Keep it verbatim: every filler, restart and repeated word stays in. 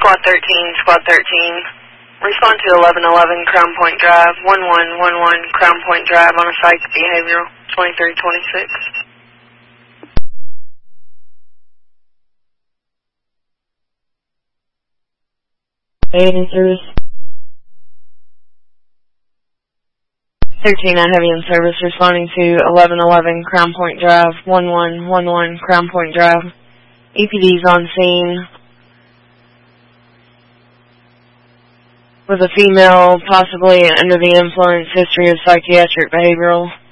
Squad thirteen, Squad thirteen. Respond to eleven eleven Crown Point Drive, one one one one Crown Point Drive on a psych behavioral, twenty-three twenty-six. eight in service. thirteen nine Heavy in service, responding to eleven eleven Crown Point Drive, one one one one Crown Point Drive. E P D's on scene with a female, possibly under the influence, history of psychiatric behavioral.